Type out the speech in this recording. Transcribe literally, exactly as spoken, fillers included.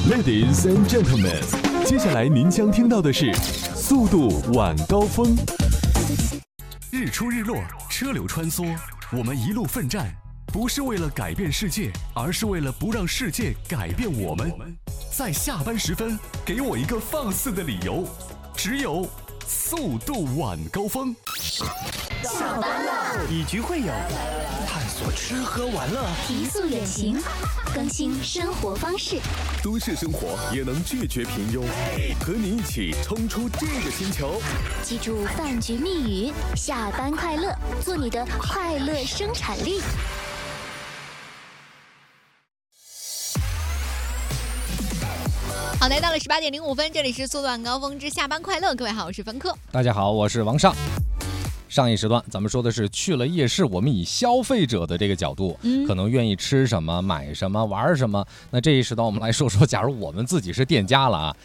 Ladies and gentlemen， 接下来您将听到的是速度晚高峰。日出日落，车流穿梭，我们一路奋战，不是为了改变世界，而是为了不让世界改变我们。在下班时分，给我一个放肆的理由，只有速度晚高峰。 下班了， 以局会友，探索吃喝玩乐， 提速远行，更新生活方式。 都市生活也能拒绝平庸，和你一起冲出这个星球。 记住饭局密语：下班快乐，做你的快乐生产力。 好，来到了十八点零五分，这里是速度晚高峰之下班快乐。各位好，我是芬科。 大家好，我是王尚。上一时段咱们说的是去了夜市，我们以消费者的这个角度，嗯、可能愿意吃什么、买什么、玩什么。那这一时段我们来说说，假如我们自己是店家了啊，